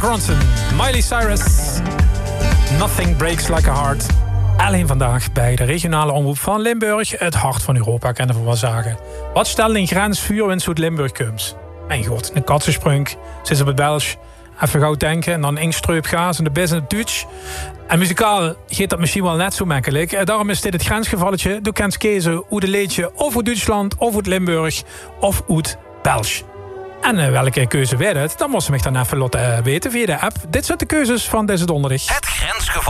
Ronson, Miley Cyrus. Nothing breaks like a heart. Alleen vandaag bij de regionale omroep van Limburg. Het hart van Europa, kennen we wel zagen. Wat stelt een grens vuurwind zoet Limburg kums? Mijn god, een katsensprunk. Zit op het Belsch. Even gauw denken. En dan ingstreep gaas en de bis in het Duits. En muzikaal gaat dat misschien wel net zo makkelijk. Daarom is dit het grensgevalletje. Du kent kiezen hoe de leedje of uit Duitsland, of uit Limburg, of uit Belsch. En welke keuze werd het? Dan moest je mij dan even laten weten via de app. Dit zijn de keuzes van deze donderdag. Het grensgeval.